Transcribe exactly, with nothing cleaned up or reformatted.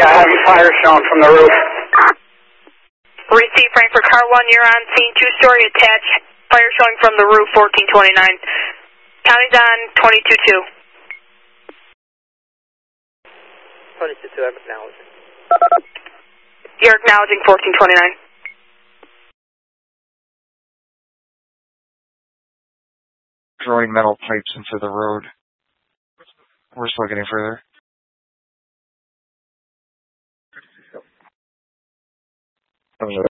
Yeah, heavy fire showing from the roof. Receive Frankfurt Car one, you're on scene, two-story attached, fire showing from the roof, fourteen twenty-nine. County's on twenty-two two. twenty-two two, I'm acknowledging. You're acknowledging fourteen twenty-nine. Throwing metal pipes into the road. We're still getting further. That was